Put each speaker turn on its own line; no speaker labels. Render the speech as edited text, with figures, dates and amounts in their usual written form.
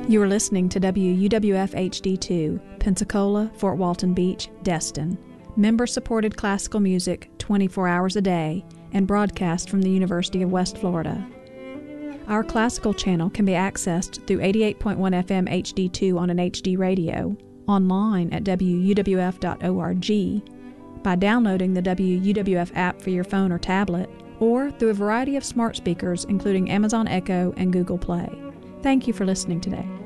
You are listening to WUWF HD2, Pensacola, Fort Walton Beach, Destin. Member-supported classical music 24 hours a day and broadcast from the University of West Florida. Our classical channel can be accessed through 88.1 FM HD2 on an HD radio, online at wuwf.org, by downloading the WUWF app for your phone or tablet, or through a variety of smart speakers including Amazon Echo and Google Play. Thank you for listening today.